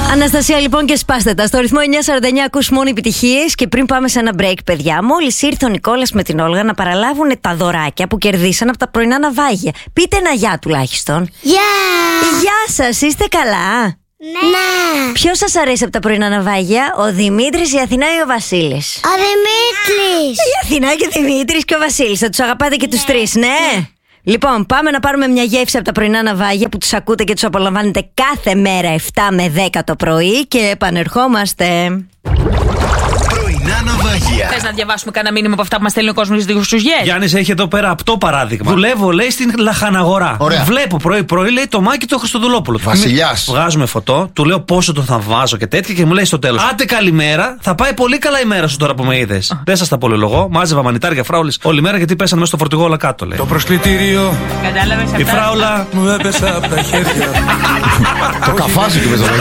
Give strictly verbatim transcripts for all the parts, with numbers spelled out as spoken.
Αναστασία λοιπόν και σπάστε τα. Στο ρυθμό εννιά σαράντα εννιά ακούς μόνο επιτυχίες. Και πριν πάμε σε ένα break, παιδιά, μόλις ήρθε ο Νικόλας με την Όλγα να παραλάβουν τα δωράκια που κερδίσαν από τα πρωινά ναυάγια. Πείτε ένα γεια τουλάχιστον. Γεια! Γεια σας, είστε καλά? Ναι! Ποιος σας αρέσει από τα πρωινά ναυάγια? Ο Δημήτρης, η Αθηνά ή ο Βασίλης? Ο Δημήτρης! Η Αθηνά και ο Δημήτρης και ο Βασίλης. Θα τους αγαπάτε και τους τρεις, ναι? ναι. Λοιπόν, πάμε να πάρουμε μια γεύση από τα πρωινά ναυάγια που τους ακούτε και τους απολαμβάνετε κάθε μέρα επτά με δέκα το πρωί και επανερχόμαστε. Πρωινά ναυάγια. Θες να διαβάσουμε κανένα μήνυμα από αυτά που μας στέλνει ο κόσμος στις Χριστουγέννες? Γιάννης έχει εδώ πέρα απτό παράδειγμα. Δουλεύω, λέει, στην λαχαναγορά. Ωραία. Βλέπω πρωί-πρωί, λέει, το Μάκη το Χριστοδουλόπουλο. Βασιλιάς. Βγάζουμε φωτό, του λέω πόσο τον θα βάζω και τέτοια και μου λέει στο τέλος: άντε καλημέρα, θα πάει πολύ καλά η μέρα σου τώρα που με είδες. Δεν σας τα πολυλογώ. Μάζευα μανιτάρια, φράουλες όλη μέρα γιατί πέσανε μέσα στο φορτηγό όλα κάτω, λέει. Το προσκλητήριο Κατάλαβες αυτά? Η φράουλα μου έπεσε από τα χέρια. Το καφάζι του παίζω.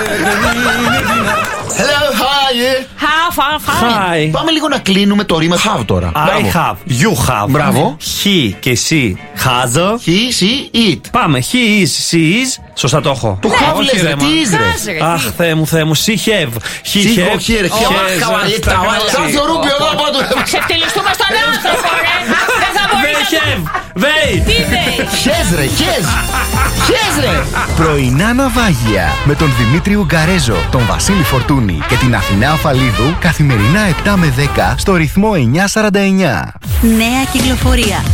Hello, hi. Half, half, half. Hi. Πάμε λίγο να κλείνουμε το ρήμα have τώρα. I have, you have. Μπράβο. He και εσύ has. He, she, it. Πάμε. He is, she is. Σωστά το έχω. Το have Όχι, λες, ρε, ρε, μα. τι is, ρε. Χάζε, ρε, Αχ, τι. Θεέ μου, Θεέ μου. She have. He She, have. όχι, ρε, Has. χαβαλίτα, Αυτά σαν το ρούπιο εδώ από το... Ξεφτυλιστούμε στον άνθρωπο, ρε! Δεν θα They μπορείς να το... have. They. Τι λέει? Χες, ρε, χες. Χες, ρε. Πρωινά ναυάγια με τον Δημήτρη Ουγκαρέζο, τον Βασίλη Φορτούνη και την Αθηνά Αφαλίδου καθημερινά επτά με δέκα στο ρυθμό εννιά σαράντα εννιά. Νέα κυκλοφορία.